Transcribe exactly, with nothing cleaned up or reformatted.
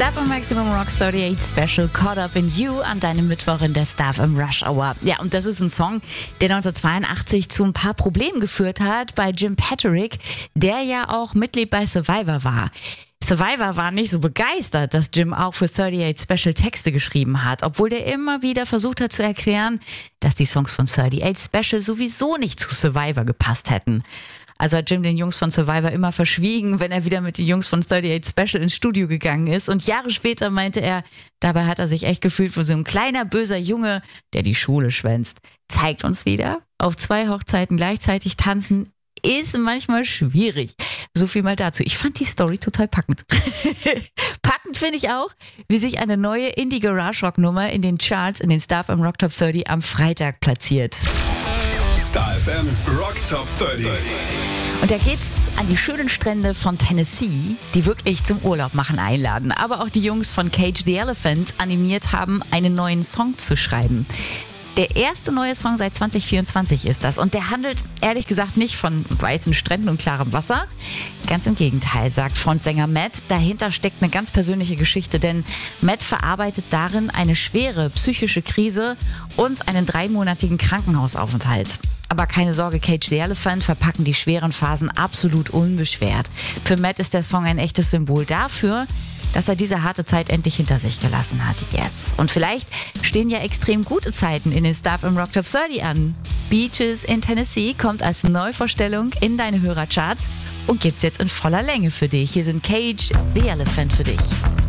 Star F M Maximum Rock achtundachtzig Special Caught Up in You an deinem Mittwoch in der Star F M Rush Hour. Ja, und das ist ein Song, der neunzehnhundertzweiundachtzig zu ein paar Problemen geführt hat bei Jim Patrick, der ja auch Mitglied bei Survivor war. Survivor war nicht so begeistert, dass Jim auch für achtundachtzig Special Texte geschrieben hat, obwohl der immer wieder versucht hat zu erklären, dass die Songs von achtundachtzig Special sowieso nicht zu Survivor gepasst hätten. Also hat Jim den Jungs von Survivor immer verschwiegen, wenn er wieder mit den Jungs von achtundachtzig Special ins Studio gegangen ist. Und Jahre später meinte er, dabei hat er sich echt gefühlt wie so ein kleiner böser Junge, der die Schule schwänzt. Zeigt uns wieder, auf zwei Hochzeiten gleichzeitig tanzen ist manchmal schwierig. So viel mal dazu. Ich fand die Story total packend. Packend finde ich auch, wie sich eine neue Indie-Garage-Rock-Nummer in den Charts in den Star F M Rock Top dreißig am Freitag platziert. Star F M Rock Top dreißig. Und da geht's an die schönen Strände von Tennessee, die wirklich zum Urlaub machen einladen. Aber auch die Jungs von Cage the Elephant animiert haben, einen neuen Song zu schreiben. Der erste neue Song seit zwanzig vierundzwanzig ist das. Und der handelt ehrlich gesagt nicht von weißen Stränden und klarem Wasser. Ganz im Gegenteil, sagt Frontsänger Matt. Dahinter steckt eine ganz persönliche Geschichte, denn Matt verarbeitet darin eine schwere psychische Krise und einen dreimonatigen Krankenhausaufenthalt. Aber keine Sorge, Cage the Elephant verpacken die schweren Phasen absolut unbeschwert. Für Matt ist der Song ein echtes Symbol dafür, dass er diese harte Zeit endlich hinter sich gelassen hat. Yes. Und vielleicht stehen ja extrem gute Zeiten in den Star F M Rock Top dreißig an. Beaches in Tennessee kommt als Neuvorstellung in deine Hörercharts und gibt's jetzt in voller Länge für dich. Hier sind Cage the Elephant für dich.